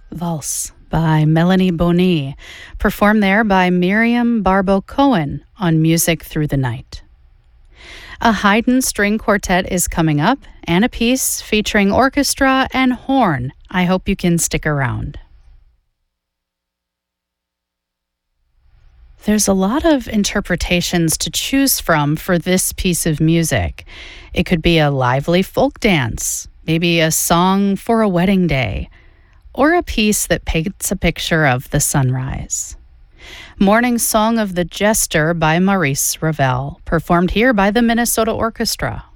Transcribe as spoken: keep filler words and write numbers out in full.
Valse by Melanie Boni, performed there by Miriam Barbo Cohen on Music Through the Night. A Haydn string quartet is coming up, and a piece featuring orchestra and horn. I hope you can stick around. There's a lot of interpretations to choose from for this piece of music. It could be a lively folk dance, maybe a song for a wedding day, or a piece that paints a picture of the sunrise. Morning Song of the Jester by Maurice Ravel, performed here by the Minnesota Orchestra.